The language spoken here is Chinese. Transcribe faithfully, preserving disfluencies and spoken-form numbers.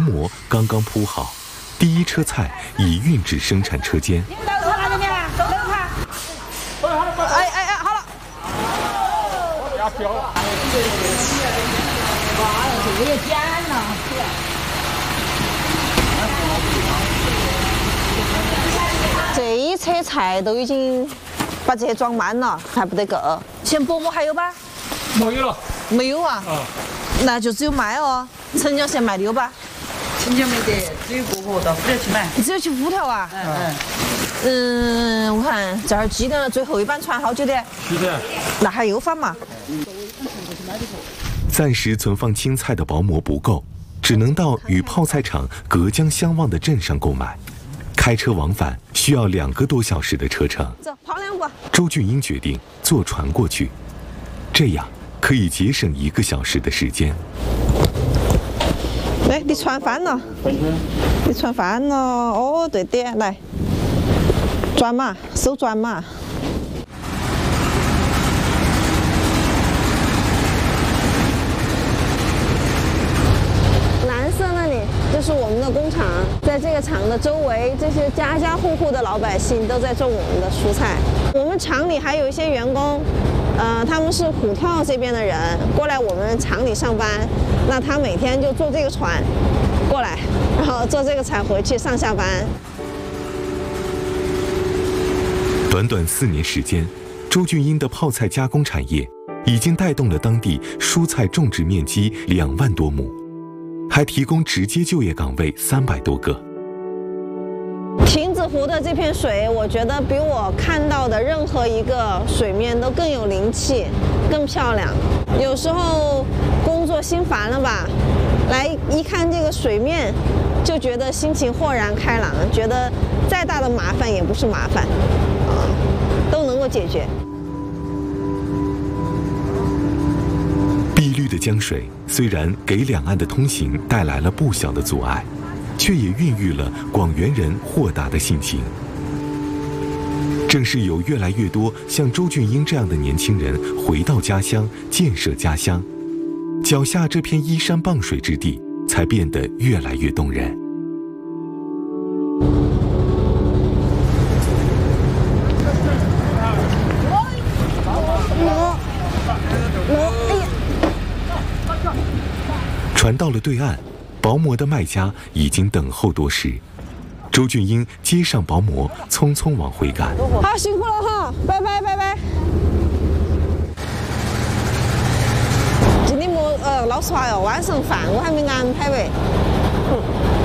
膜刚刚铺好，第一车菜已运至生产车间。 你们到车哪里面了？走那个看。哎哎哎，好了。我不要飘了。哇，这也剪了。这一车菜都已经把这些装满了，还不得够。现薄膜还有吧？ 没有了。 没有啊？ 啊。 那就只有卖哦。城郊县卖的有吧？ 城郊没得，只有过河到五条去买。 只有去五条啊？ 嗯嗯。 嗯，我看这儿记得最后一班船好久的？ 是的。 那还有放嘛？ 暂时存放青菜的薄膜不够，只能到与泡菜厂隔江相望的镇上购买。开车往返需要两个多小时的车程。 走，跑两步。 周俊英决定坐船过去，这样可以节省一个小时的时间。 哎，你船翻了，你船翻了，哦，对的，来，转码，收转码。蓝色那里就是我们的工厂，在这个厂的周围，这些家家户户的老百姓都在种我们的蔬菜。我们厂里还有一些员工。呃，他们是虎跳这边的人过来我们厂里上班，那他每天就坐这个船过来，然后坐这个船回去上下班。 短短四年时间，周俊英的泡菜加工产业已经带动了当地蔬菜种植面积两万多亩，还提供直接就业岗位三百多个。 亭子湖的这片水，我觉得比我看到的任何一个水面都更有灵气，更漂亮。有时候工作心烦了吧，来一看这个水面，就觉得心情豁然开朗，觉得再大的麻烦也不是麻烦，啊，都能够解决。 碧绿的江水虽然给两岸的通行带来了不小的阻碍，却也孕育了广元人豁达的性情。正是有越来越多像周俊英这样的年轻人回到家乡，建设家乡，脚下这片依山傍水之地才变得越来越动人。船到了对岸，薄膜的卖家已经等候多时。周俊英接上薄膜，匆匆往回赶。 好，辛苦了哈，拜拜拜拜。今天么呃，老实话哟，晚上饭我还没安排喂。